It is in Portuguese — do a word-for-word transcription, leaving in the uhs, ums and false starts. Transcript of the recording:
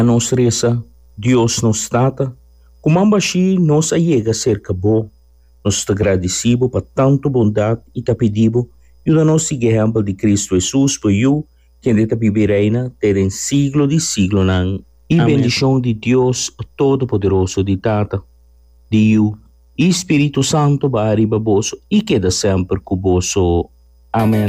A nos reza, Dios nos trata, como ambaxi nos ayega cerca bo. Nos te agradecibo por tanto bondade e te pedibo, ajuda-nos a seguir o exemplo de Cristo Jesus por you, quem deve viver reina, ter em siglo de siglo nang. E Amém. bendição de Deus Todo-Poderoso de Tata, de you, e Espírito Santo bari baboso e queda sempre com vosso. Amém.